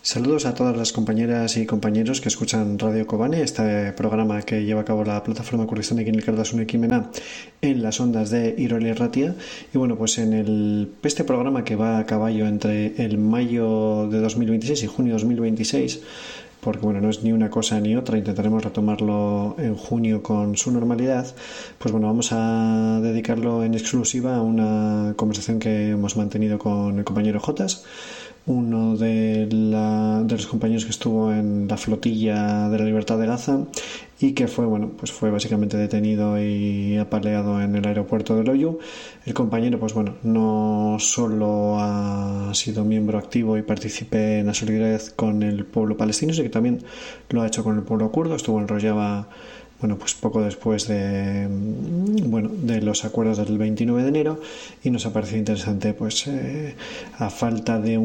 Saludos a todas las compañeras y compañeros que escuchan Radio Kobane, este programa que lleva a cabo la plataforma Kurdistán de Kinilkardasun Ekimena en las ondas de Iroli Ratia. Y bueno, pues este programa que va a caballo entre el mayo de 2026 y junio de 2026, porque bueno, no es ni una cosa ni otra, intentaremos retomarlo en junio con su normalidad, pues bueno, vamos a dedicarlo en exclusiva a una conversación que hemos mantenido con el compañero Jotas, uno de los compañeros que estuvo en la flotilla de la Libertad de Gaza y que fue, bueno, pues fue básicamente detenido y apaleado en el aeropuerto de Loyu. El compañero, pues bueno, no solo ha sido miembro activo y participé en la solidaridad con el pueblo palestino, sino que también lo ha hecho con el pueblo kurdo. Estuvo en Rojava, bueno, pues poco después de los acuerdos del 29 de enero, y nos ha parecido interesante, pues a falta de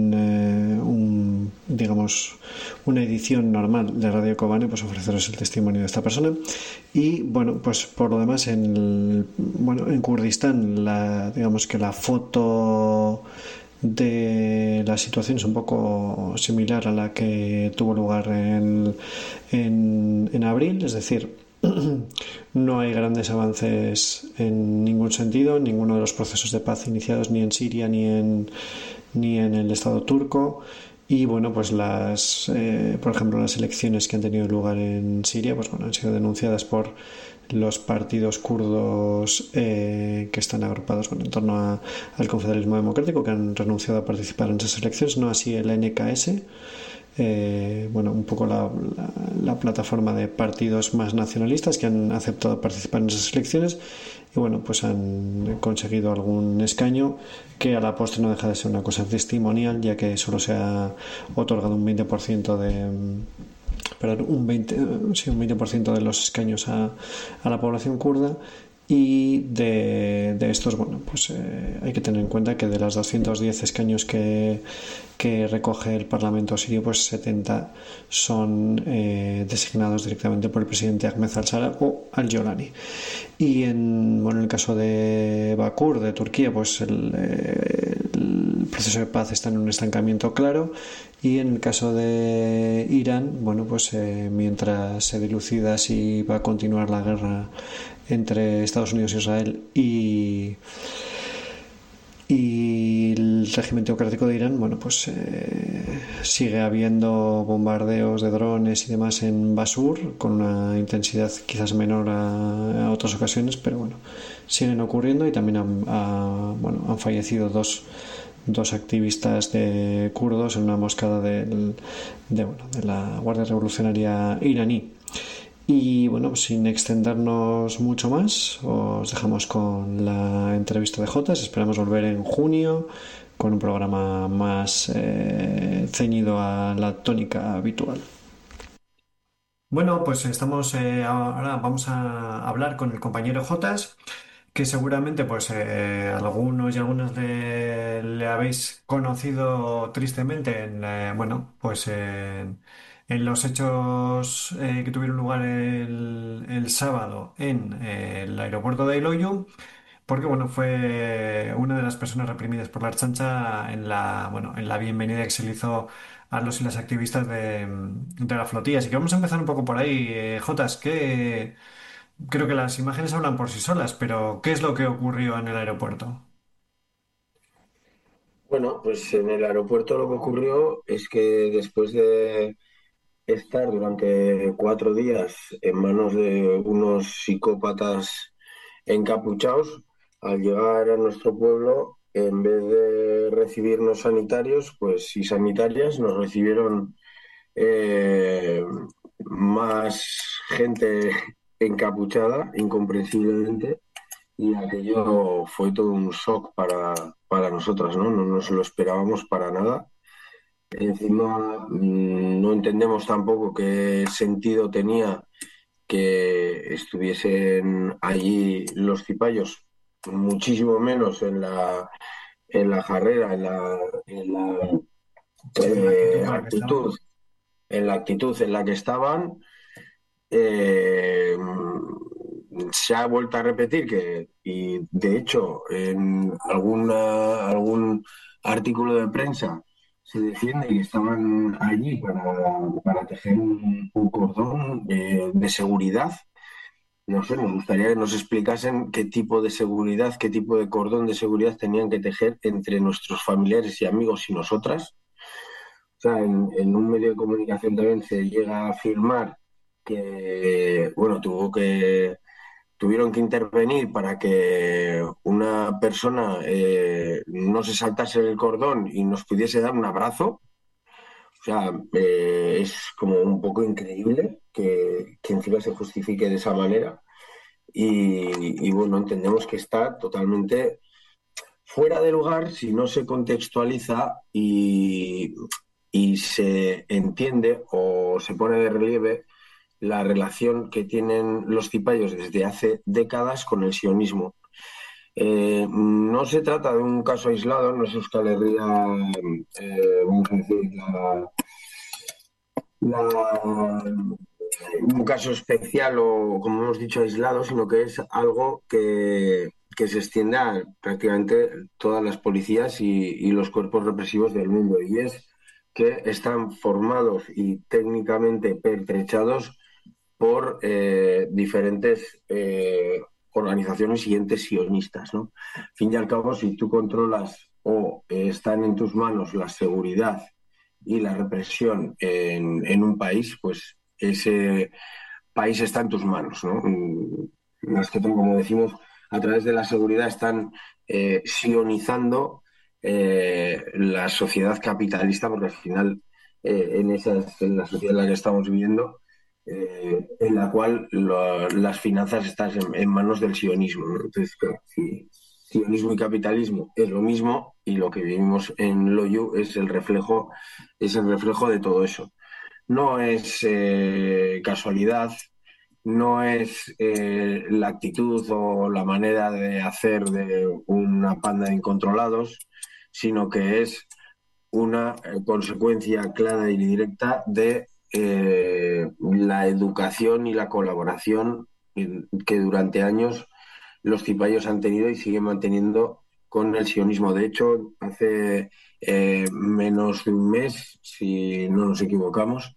digamos, una edición normal de Radio Kobane, pues ofreceros el testimonio de esta persona. Y bueno, pues por lo demás en Kurdistán, digamos que la foto de la situación es un poco similar a la que tuvo lugar en abril, es decir, no hay grandes avances en ningún sentido, en ninguno de los procesos de paz iniciados ni en Siria ni en el Estado turco. Y bueno, pues por ejemplo, las elecciones que han tenido lugar en Siria, pues bueno, han sido denunciadas por los partidos kurdos que están agrupados, bueno, en torno al confederalismo democrático, que han renunciado a participar en esas elecciones, no así el NKS, bueno, un poco la plataforma de partidos más nacionalistas que han aceptado participar en esas elecciones, y bueno, pues han conseguido algún escaño que a la postre no deja de ser una cosa testimonial, ya que solo se ha otorgado un 20% un 20% de los escaños a la población kurda. Y de estos, bueno, pues hay que tener en cuenta que de las 210 escaños que recoge el Parlamento sirio, pues 70 son designados directamente por el presidente Ahmed al-Shara o al-Yolani. Y en el caso de Bakur, de Turquía, pues el proceso de paz está en un estancamiento claro. Y en el caso de Irán, bueno, pues mientras se dilucida si va a continuar la guerra entre Estados Unidos e Israel y el régimen teocrático de Irán, bueno, pues sigue habiendo bombardeos de drones y demás en Basur, con una intensidad quizás menor a otras ocasiones, pero bueno, siguen ocurriendo. Y también han fallecido dos activistas de kurdos en una emboscada de la Guardia Revolucionaria iraní. Y bueno, sin extendernos mucho más, os dejamos con la entrevista de Jotas. Esperamos volver en junio con un programa más ceñido a la tónica habitual. Bueno, pues ahora vamos a hablar con el compañero Jotas, que seguramente pues algunos y algunas le habéis conocido tristemente en los hechos que tuvieron lugar el sábado en el aeropuerto de Iloyu, porque bueno, fue una de las personas reprimidas por la Archancha en la bienvenida que se le hizo a los y las activistas de la flotilla. Así que vamos a empezar un poco por ahí. Jotas, creo que las imágenes hablan por sí solas, pero ¿qué es lo que ocurrió en el aeropuerto? Bueno, pues en el aeropuerto lo que ocurrió es que después de estar durante 4 días en manos de unos psicópatas encapuchados, al llegar a nuestro pueblo, en vez de recibirnos sanitarios, pues y sanitarias, nos recibieron eh, más gente encapuchada, incomprensiblemente, y aquello fue todo un shock para nosotras, ¿no? No nos lo esperábamos para nada. Encima, no entendemos tampoco qué sentido tenía que estuviesen allí los cipayos, muchísimo menos en la jarrera, en la Sí, en la actitud con la que estaban. actitud, en la actitud en la que estaban. Eh, Se ha vuelto a repetir y de hecho, en algún artículo de prensa se defiende y estaban allí para tejer un cordón de seguridad. No sé, nos gustaría que nos explicasen qué tipo de seguridad, qué tipo de cordón de seguridad tenían que tejer entre nuestros familiares y amigos y nosotras. O sea, en un medio de comunicación también se llega a afirmar que, bueno, tuvieron que intervenir para que una persona no se saltase el cordón y nos pudiese dar un abrazo. O sea, es como un poco increíble que encima se justifique de esa manera. Y bueno, entendemos que está totalmente fuera de lugar si no se contextualiza y se entiende o se pone de relieve la relación que tienen los cipayos desde hace décadas con el sionismo. No se trata de un caso aislado, no es Euskal Herria, vamos a decir, un caso especial o, como hemos dicho, aislado, sino que es algo que se extiende a prácticamente todas las policías y los cuerpos represivos del mundo. Y es que están formados y técnicamente pertrechados por diferentes organizaciones y entes sionistas, ¿no? Al fin y al cabo, si tú controlas o están en tus manos la seguridad y la represión en un país, pues ese país está en tus manos, ¿no? Más que todo, como decimos, a través de la seguridad están sionizando la sociedad capitalista, porque al final en la sociedad en la que estamos viviendo, en la cual las finanzas están en manos del sionismo, ¿no? Entonces, claro, si sionismo y capitalismo es lo mismo y lo que vivimos en Loyu es el reflejo de todo eso. No es casualidad, no es la actitud o la manera de hacer de una panda de incontrolados, sino que es una consecuencia clara y directa de la educación y la colaboración que durante años los cipayos han tenido y siguen manteniendo con el sionismo. De hecho, hace menos de un mes, si no nos equivocamos,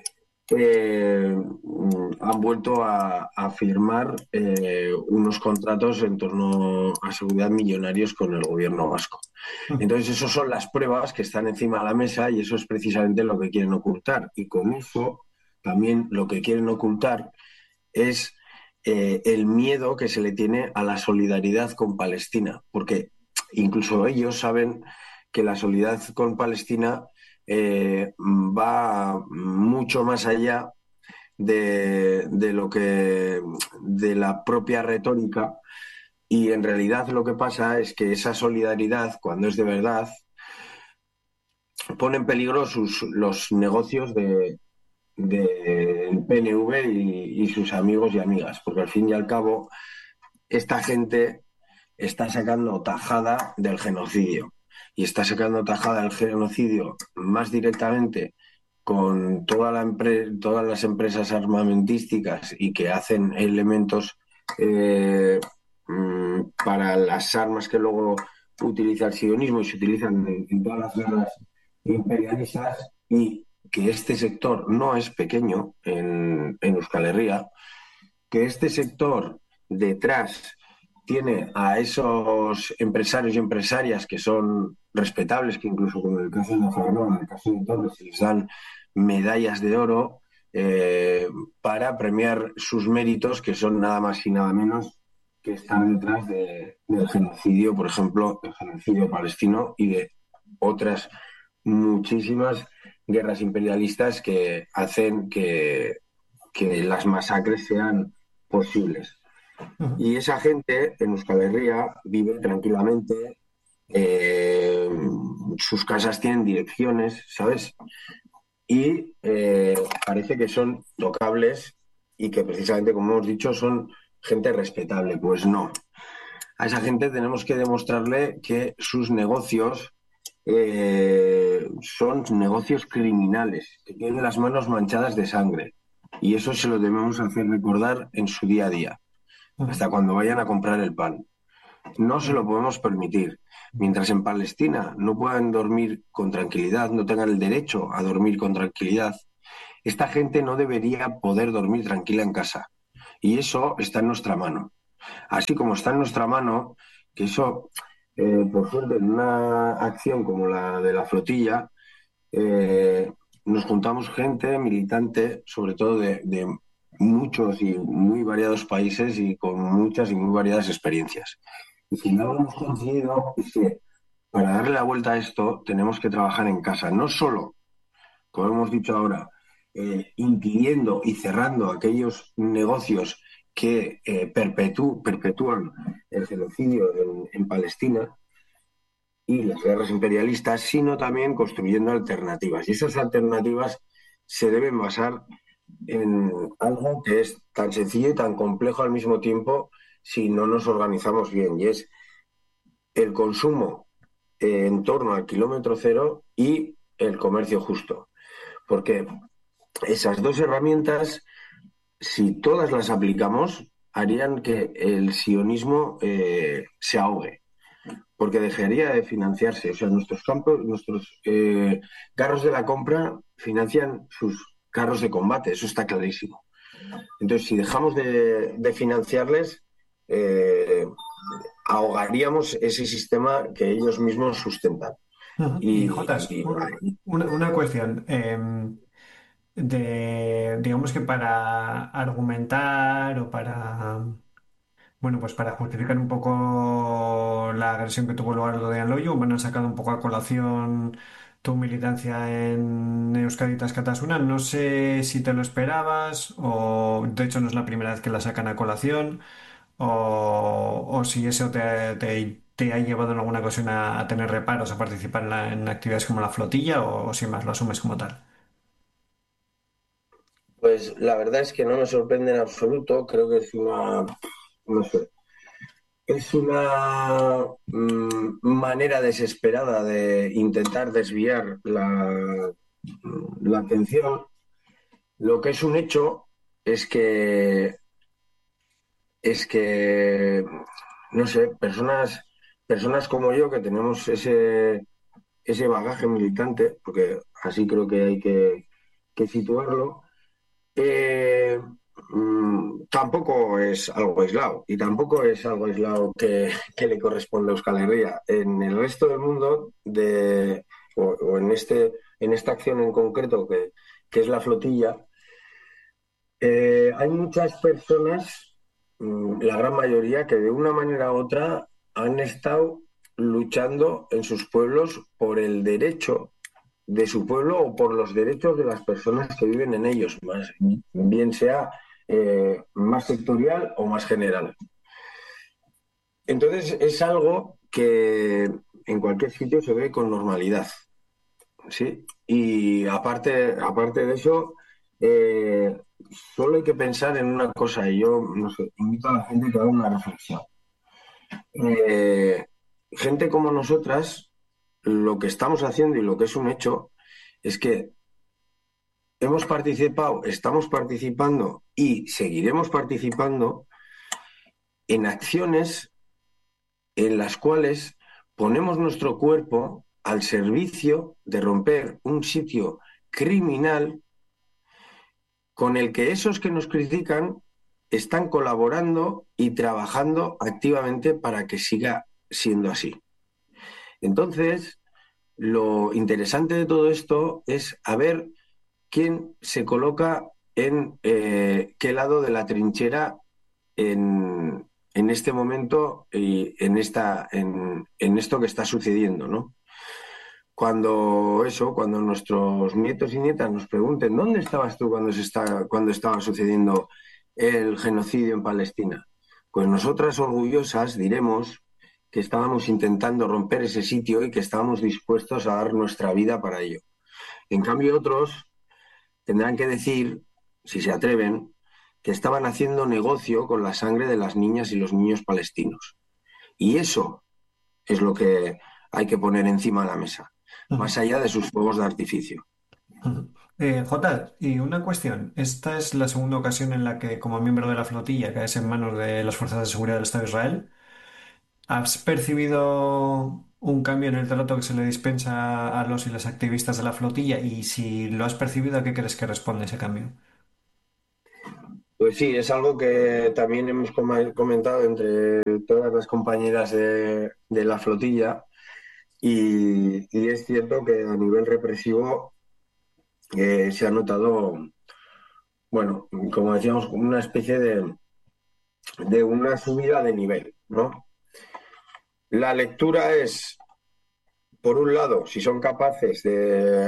han vuelto a firmar unos contratos en torno a seguridad millonarios con el gobierno vasco. Entonces, esas son las pruebas que están encima de la mesa y eso es precisamente lo que quieren ocultar. Y con eso también lo que quieren ocultar es el miedo que se le tiene a la solidaridad con Palestina, porque incluso ellos saben que la solidaridad con Palestina va mucho más allá de lo que de la propia retórica y en realidad lo que pasa es que esa solidaridad, cuando es de verdad, pone en peligro los negocios del PNV y sus amigos y amigas, porque al fin y al cabo esta gente está sacando tajada del genocidio y está sacando tajada del genocidio más directamente con todas las empresas armamentísticas y que hacen elementos eh, para las armas que luego utiliza el sionismo y se utilizan en todas las guerras imperialistas y que este sector no es pequeño en Euskal Herria, que este sector detrás tiene a esos empresarios y empresarias que son respetables, que incluso como en el caso de Nafarroa, en el caso de Torres, se les dan medallas de oro para premiar sus méritos, que son nada más y nada menos que estar detrás del genocidio, por ejemplo, el genocidio palestino y de otras muchísimas guerras imperialistas que hacen que las masacres sean posibles. Y esa gente en Euskal Herria vive tranquilamente, eh, sus casas tienen direcciones, ¿sabes? Y parece que son tocables y que precisamente, como hemos dicho, son gente respetable. Pues no. A esa gente tenemos que demostrarle que sus negocios son negocios criminales, que tienen las manos manchadas de sangre. Y eso se lo debemos hacer recordar en su día a día hasta cuando vayan a comprar el pan. No se lo Mm. podemos permitir. Mientras en Palestina no puedan dormir con tranquilidad, no tengan el derecho a dormir con tranquilidad, esta gente no debería poder dormir tranquila en casa. Y eso está en nuestra mano. Así como está en nuestra mano, que eso, por suerte, en una acción como la de la flotilla, eh, nos juntamos gente militante, sobre todo de muchos y muy variados países y con muchas y muy variadas experiencias. Y si no hemos coincidido, es que para darle la vuelta a esto tenemos que trabajar en casa, no solo, como hemos dicho ahora, impidiendo y cerrando aquellos negocios que perpetúan el genocidio en Palestina y las guerras imperialistas, sino también construyendo alternativas. Y esas alternativas se deben basar en algo que es tan sencillo y tan complejo al mismo tiempo si no nos organizamos bien, y es el consumo en torno al kilómetro cero y el comercio justo. Porque esas dos herramientas, si todas las aplicamos, harían que el sionismo se ahogue, porque dejaría de financiarse. O sea, nuestros campos, nuestros carros de la compra financian sus carros de combate, eso está clarísimo. Entonces, si dejamos de financiarles, eh, ahogaríamos ese sistema que ellos mismos sustentan. Ujú. Y Jotas, Y una cuestión. Digamos que para argumentar o para, bueno, pues para justificar un poco la agresión que tuvo lugar lo de Anloyo, bueno, han sacado un poco a colación tu militancia en Euskadi Tascatasuna. No sé si te lo esperabas o de hecho no es la primera vez que la sacan a colación o si eso te ha llevado en alguna ocasión a tener reparos a participar en actividades como la flotilla o si más lo asumes como tal. pues la verdad es que no me sorprende en absoluto, creo que es no sé, es una manera desesperada de intentar desviar la atención. Lo que es un hecho es que no sé, personas como yo que tenemos ese bagaje militante, porque así creo que hay que situarlo, eh, tampoco es algo aislado y tampoco es algo aislado que le corresponde a Euskal Herria. En el resto del mundo, o en esta acción en concreto que es la flotilla, hay muchas personas, la gran mayoría, que de una manera u otra han estado luchando en sus pueblos por el derecho de su pueblo o por los derechos de las personas que viven en ellos, más, bien sea más sectorial o más general. Entonces es algo que en cualquier sitio se ve con normalidad, ¿sí? Y aparte de eso, eh, solo hay que pensar en una cosa, y yo no sé, invito a la gente que haga una reflexión. Eh, Gente como nosotras, lo que estamos haciendo y lo que es un hecho es que hemos participado, estamos participando y seguiremos participando en acciones en las cuales ponemos nuestro cuerpo al servicio de romper un sitio criminal con el que esos que nos critican están colaborando y trabajando activamente para que siga siendo así. Entonces, lo interesante de todo esto es a ver quién se coloca en qué lado de la trinchera en este momento y en esto que está sucediendo, ¿no? Cuando nuestros nietos y nietas nos pregunten ¿dónde estabas tú cuando estaba sucediendo el genocidio en Palestina? Pues nosotras orgullosas diremos que estábamos intentando romper ese sitio y que estábamos dispuestos a dar nuestra vida para ello. En cambio, otros tendrán que decir, si se atreven, que estaban haciendo negocio con la sangre de las niñas y los niños palestinos. Y eso es lo que hay que poner encima de la mesa, más allá de sus fuegos de artificio. Ujú. Jota, y una cuestión. Esta es la segunda ocasión en la que, como miembro de la flotilla, caes en manos de las fuerzas de seguridad del Estado de Israel. ¿Has percibido un cambio en el trato que se le dispensa a los y las activistas de la flotilla? Y si lo has percibido, ¿a qué crees que responde ese cambio? Pues sí, es algo que también hemos comentado entre todas las compañeras de la flotilla y es cierto que a nivel represivo se ha notado, bueno, como decíamos, una especie de una subida de nivel, ¿no? La lectura es, por un lado, si son capaces de,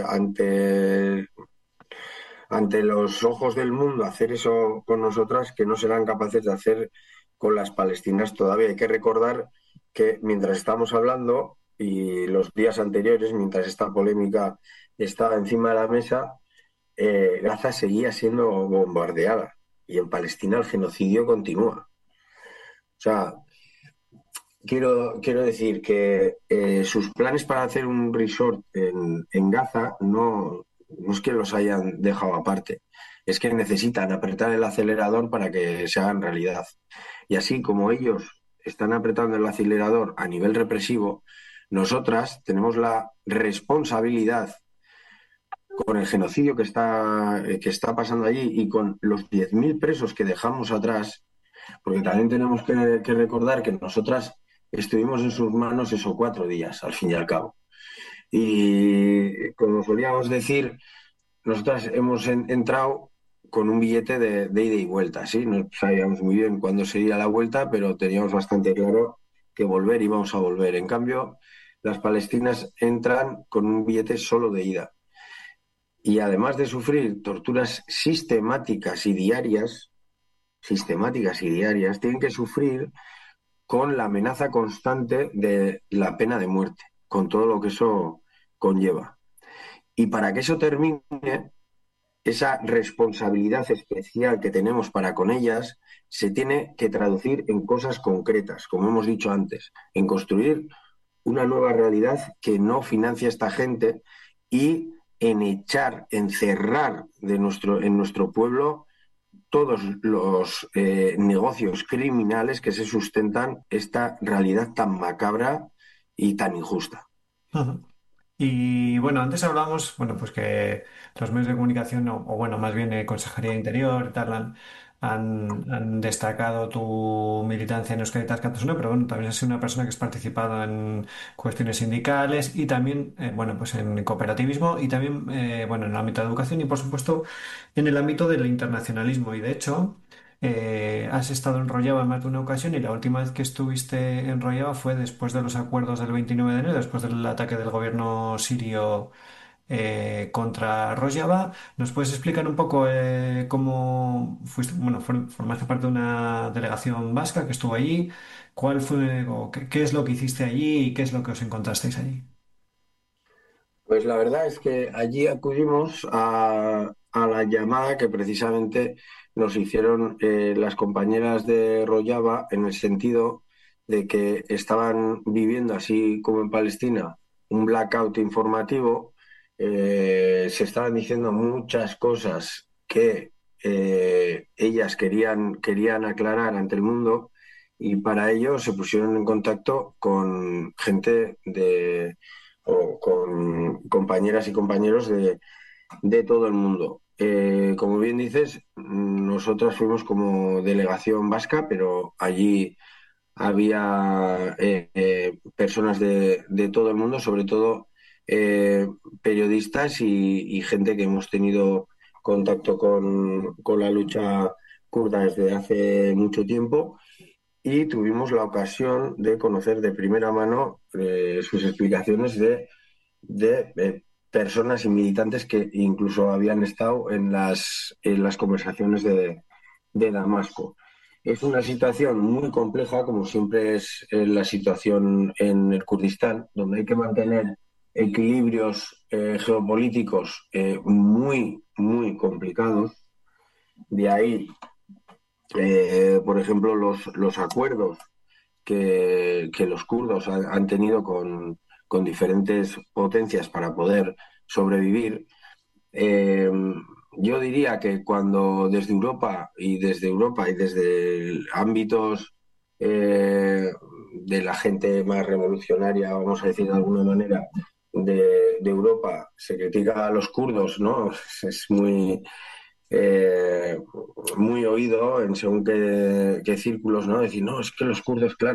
ante los ojos del mundo, hacer eso con nosotras, que no serán capaces de hacer con las palestinas todavía. Hay que recordar que mientras estamos hablando y los días anteriores, mientras esta polémica estaba encima de la mesa, Gaza seguía siendo bombardeada y en Palestina el genocidio continúa. O sea, quiero decir que sus planes para hacer un resort en Gaza no es que los hayan dejado aparte, es que necesitan apretar el acelerador para que se hagan realidad. Y así como ellos están apretando el acelerador a nivel represivo, nosotras tenemos la responsabilidad con el genocidio que está pasando allí y con los 10.000 presos que dejamos atrás, porque también tenemos que recordar que nosotras estuvimos en sus manos esos 4 días, al fin y al cabo. Y como solíamos decir, nosotras hemos entrado con un billete de ida y vuelta, ¿sí? No sabíamos muy bien cuándo sería la vuelta, pero teníamos bastante claro que volver íbamos a volver. En cambio, las palestinas entran con un billete solo de ida. Y además de sufrir torturas sistemáticas y diarias, tienen que sufrir con la amenaza constante de la pena de muerte, con todo lo que eso conlleva. Y para que eso termine, esa responsabilidad especial que tenemos para con ellas se tiene que traducir en cosas concretas, como hemos dicho antes, en construir una nueva realidad que no financia esta gente y en echar, en cerrar en nuestro pueblo todos los negocios criminales que se sustentan esta realidad tan macabra y tan injusta. Ujú. Y bueno, antes hablábamos, bueno, pues que los medios de comunicación, o bueno, más bien Consejería de Interior, tal, han destacado tu militancia en Euskadi Tascatasuna, pero bueno, también has sido una persona que has participado en cuestiones sindicales y también, bueno, pues en cooperativismo y también, bueno, en el ámbito de educación y por supuesto en el ámbito del internacionalismo. Y de hecho, has estado en Rojava en más de una ocasión y la última vez que estuviste en Rojava fue después de los acuerdos del 29 de enero, después del ataque del gobierno sirio contra Rojava. ¿Nos puedes explicar un poco cómo fuiste, bueno, formaste parte de una delegación vasca que estuvo allí? ¿Cuál fue o qué es lo que hiciste allí y qué es lo que os encontrasteis allí? Pues la verdad es que allí acudimos a la llamada que precisamente nos hicieron las compañeras de Rojava en el sentido de que estaban viviendo, así como en Palestina, un blackout informativo. Se estaban diciendo muchas cosas que ellas querían aclarar ante el mundo y para ello se pusieron en contacto con gente o con compañeras y compañeros de todo el mundo. Como bien dices, nosotras fuimos como delegación vasca, pero allí había personas de todo el mundo, sobre todo eh, periodistas y gente que hemos tenido contacto con la lucha kurda desde hace mucho tiempo y tuvimos la ocasión de conocer de primera mano sus explicaciones de personas y militantes que incluso habían estado en las conversaciones de Damasco. Es una situación muy compleja, como siempre es la situación en el Kurdistán, donde hay que mantener equilibrios geopolíticos muy complicados. De ahí, por ejemplo, los acuerdos que los kurdos han tenido con diferentes potencias para poder sobrevivir. Eh, yo diría que cuando desde Europa y desde ámbitos eh, de la gente más revolucionaria, vamos a decir de alguna manera, de Europa, se critica a los kurdos, ¿no? Es eh, muy oído en según qué círculos, ¿no? Decir, no, es que los kurdos, claro,